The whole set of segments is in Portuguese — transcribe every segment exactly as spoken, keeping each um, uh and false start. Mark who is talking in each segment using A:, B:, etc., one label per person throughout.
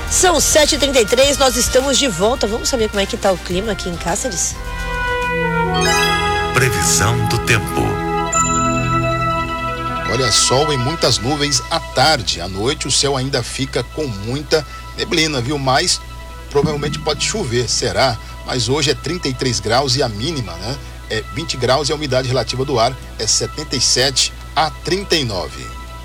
A: São sete e trinta e três, nós estamos de volta. Vamos saber como é que está o clima aqui em Cáceres?
B: Previsão do tempo.
C: Olha, sol e muitas nuvens à tarde. À noite o céu ainda fica com muita neblina, viu? Mas provavelmente pode chover, será? Mas hoje é trinta e três graus e a mínima, né? É vinte graus e a umidade relativa do ar é setenta e sete a trinta e nove.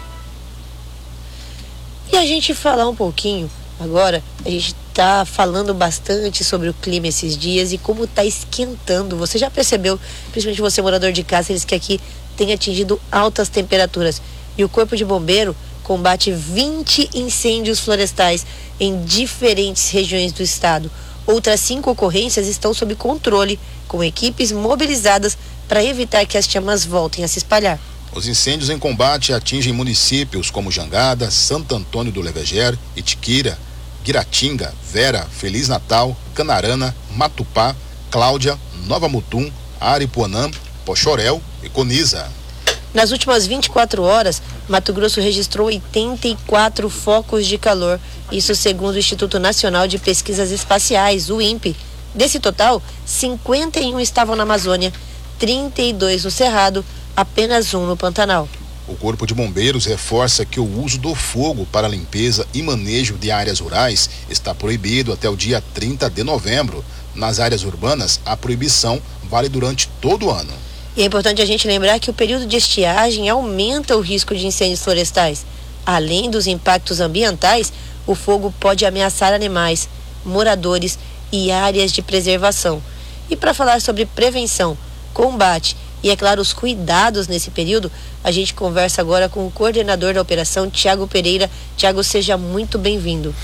A: E a gente falar um pouquinho agora, a gente tá falando bastante sobre o clima esses dias e como tá esquentando. Você já percebeu, principalmente você morador de Cáceres, que aqui tem atingido altas temperaturas. E o Corpo de Bombeiro combate vinte incêndios florestais em diferentes regiões do estado. Outras cinco ocorrências estão sob controle, com equipes mobilizadas para evitar que as chamas voltem a se espalhar.
C: Os incêndios em combate atingem municípios como Jangada, Santo Antônio do Leveger, Itiquira, Guiratinga, Vera, Feliz Natal, Canarana, Matupá, Cláudia, Nova Mutum, Aripuanã, Poxoréu e Coniza.
A: Nas últimas vinte e quatro horas, Mato Grosso registrou oitenta e quatro focos de calor, isso segundo o Instituto Nacional de Pesquisas Espaciais, o INPE. Desse total, cinquenta e um estavam na Amazônia, trinta e dois no Cerrado, apenas um no Pantanal.
C: O Corpo de Bombeiros reforça que o uso do fogo para limpeza e manejo de áreas rurais está proibido até o dia trinta de novembro. Nas áreas urbanas, a proibição vale durante todo o ano.
A: E é importante a gente lembrar que o período de estiagem aumenta o risco de incêndios florestais. Além dos impactos ambientais, o fogo pode ameaçar animais, moradores e áreas de preservação. E para falar sobre prevenção, combate e, é claro, os cuidados nesse período, a gente conversa agora com o coordenador da operação, Tiago Pereira. Tiago, seja muito bem-vindo.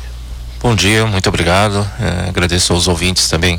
D: Bom dia, muito obrigado. É, agradeço aos ouvintes também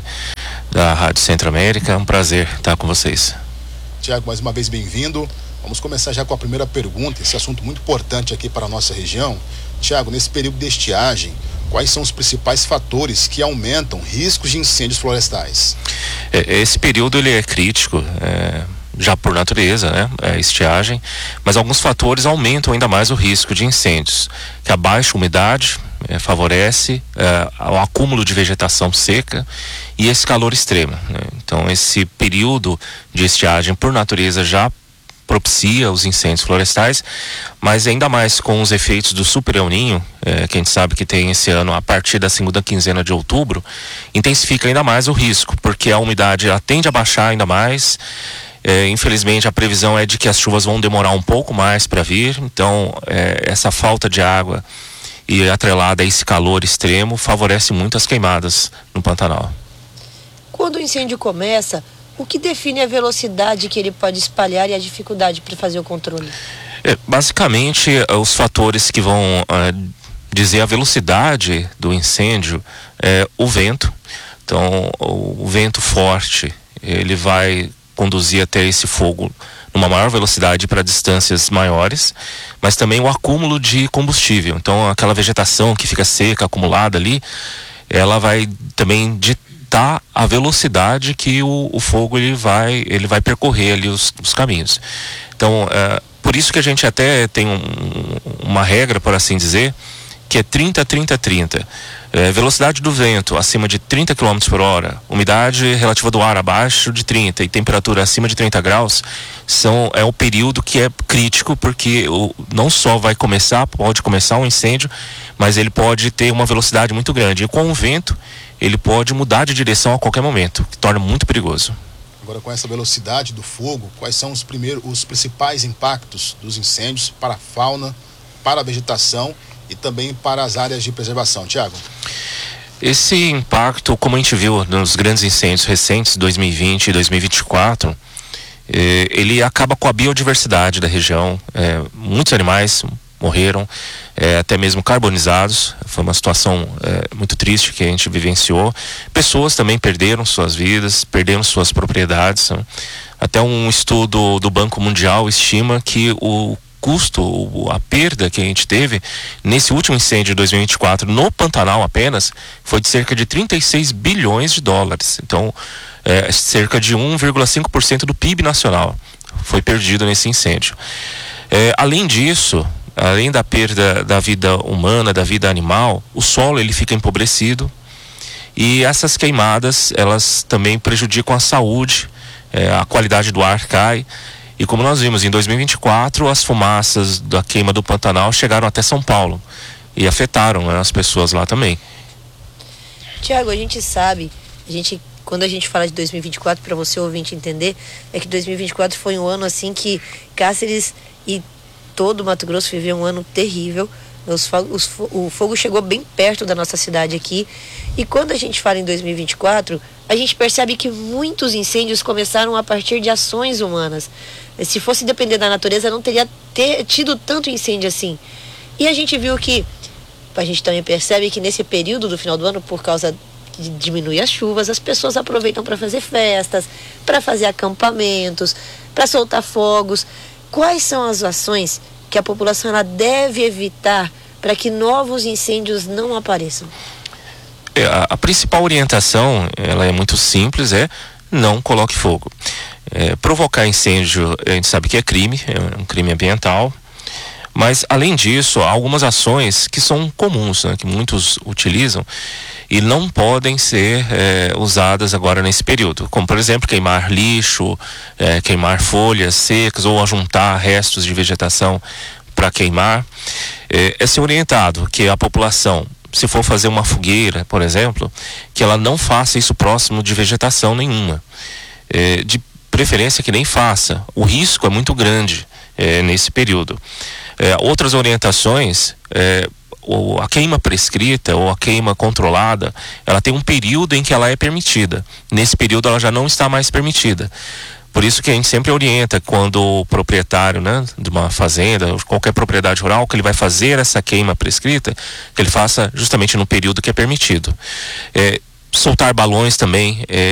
D: da Rádio Centro-América. É um prazer estar com vocês.
C: Tiago, mais uma vez bem-vindo. Vamos começar já com a primeira pergunta, esse assunto muito importante aqui para a nossa região. Tiago, nesse período de estiagem, quais são os principais fatores que aumentam riscos de incêndios florestais?
D: É, esse período ele é crítico, é, já por natureza, né? É estiagem, mas alguns fatores aumentam ainda mais o risco de incêndios, que a baixa umidade é, favorece é, o acúmulo de vegetação seca e esse calor extremo, né? Então esse período de estiagem por natureza já propicia os incêndios florestais, mas ainda mais com os efeitos do Super El Niño, é, que a gente sabe que tem esse ano a partir da segunda quinzena de outubro, intensifica ainda mais o risco, porque a umidade ela tende a baixar ainda mais. É, infelizmente a previsão é de que as chuvas vão demorar um pouco mais para vir, então é, essa falta de água e atrelada a esse calor extremo favorece muito as queimadas no Pantanal.
A: Quando o incêndio começa, o que define a velocidade que ele pode espalhar e a dificuldade para fazer o controle?
D: É, basicamente, os fatores que vão uh, dizer a velocidade do incêndio é o vento. Então, o, o vento forte, ele vai conduzir até esse fogo numa maior velocidade para distâncias maiores, mas também o acúmulo de combustível. Então, aquela vegetação que fica seca, acumulada ali, ela vai também ditar a velocidade que o, o fogo ele vai, ele vai percorrer ali os, os caminhos. Então, é, por isso que a gente até tem um, uma regra, por assim dizer, que é trinta, trinta, trinta. É, velocidade do vento acima de trinta quilômetros por hora, umidade relativa do ar abaixo de trinta e temperatura acima de trinta graus, são, é o período que é crítico, porque o, não só vai começar, pode começar um incêndio, mas ele pode ter uma velocidade muito grande. E com o vento, ele pode mudar de direção a qualquer momento, que torna muito perigoso.
C: Agora, com essa velocidade do fogo, quais são os primeiros, os principais impactos dos incêndios para a fauna, para a vegetação e também para as áreas de preservação? Tiago?
D: Esse impacto, como a gente viu nos grandes incêndios recentes, dois mil e vinte e dois mil e vinte e quatro, eh, ele acaba com a biodiversidade da região. Eh, muitos animais morreram, é, até mesmo carbonizados. Foi uma situação é, muito triste que a gente vivenciou. Pessoas também perderam suas vidas, perderam suas propriedades. Até um estudo do Banco Mundial estima que o custo, a perda que a gente teve nesse último incêndio de dois mil e vinte e quatro no Pantanal apenas foi de cerca de trinta e seis bilhões de dólares. Então, é, cerca de um vírgula cinco por cento do P I B nacional foi perdido nesse incêndio. É, além disso, além da perda da vida humana, da vida animal, o solo ele fica empobrecido e essas queimadas elas também prejudicam a saúde, é, a qualidade do ar cai. E como nós vimos em dois mil e vinte e quatro, as fumaças da queima do Pantanal chegaram até São Paulo e afetaram, né, as pessoas lá também.
A: Tiago, a gente sabe, a gente, quando a gente fala de dois mil e vinte e quatro, para você ouvinte entender, é que dois mil e vinte e quatro foi um ano assim que Cáceres e todo o Mato Grosso viveu um ano terrível. Os, os, o fogo chegou bem perto da nossa cidade aqui. E quando a gente fala em dois mil e vinte e quatro, a gente percebe que muitos incêndios começaram a partir de ações humanas. Se fosse depender da natureza, não teria ter, tido tanto incêndio assim. E a gente viu que, a gente também percebe que nesse período do final do ano, por causa de diminuir as chuvas, as pessoas aproveitam para fazer festas, para fazer acampamentos, para soltar fogos. Quais são as ações que a população ela deve evitar para que novos incêndios não apareçam?
D: A, a principal orientação, ela é muito simples, é não coloque fogo. É, provocar incêndio, a gente sabe que é crime, é um crime ambiental, mas além disso, há algumas ações que são comuns, né, que muitos utilizam e não podem ser é, usadas agora nesse período, como por exemplo queimar lixo, é, queimar folhas secas ou ajuntar restos de vegetação para queimar. É, é ser orientado que a população, se for fazer uma fogueira, por exemplo, que ela não faça isso próximo de vegetação nenhuma. É, de preferência que nem faça. O risco é muito grande é, nesse período. É, outras orientações, é, ou a queima prescrita ou a queima controlada, ela tem um período em que ela é permitida. Nesse período ela já não está mais permitida. Por isso que a gente sempre orienta quando o proprietário, né, de uma fazenda, qualquer propriedade rural, que ele vai fazer essa queima prescrita, que ele faça justamente no período que é permitido. É, soltar balões também é